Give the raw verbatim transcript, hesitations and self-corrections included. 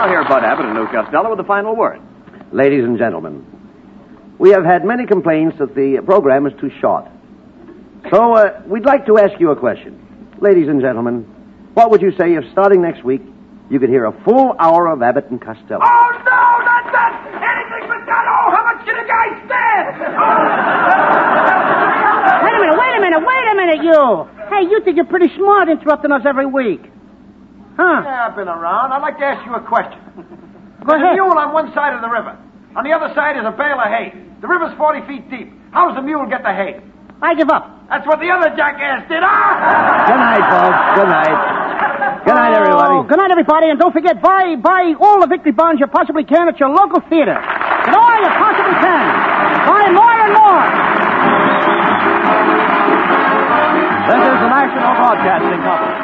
now hear Bud Abbott and Lou Costello with the final word. Ladies and gentlemen, we have had many complaints that the program is too short. So uh, we'd like to ask you a question. Ladies and gentlemen, what would you say if starting next week you could hear a full hour of Abbott and Costello? Oh, no, not that! Anything but that! Oh, how much should a guy stand? Wait a minute, wait a minute, wait a minute, you! Hey, you think you're pretty smart interrupting us every week. Huh? Yeah, I've been around. I'd like to ask you a question. Go There's ahead. a mule on one side of the river. On the other side is a bale of hay. The river's forty feet deep. How does the mule get the hay? I give up. That's what the other jackass did, ah! Good night, folks. Good night. Good night, everybody. Oh, good night, everybody, and don't forget, buy buy all the victory bonds you possibly can at your local theater. Get all you possibly can. Buy more and more. This is the National Broadcasting Company.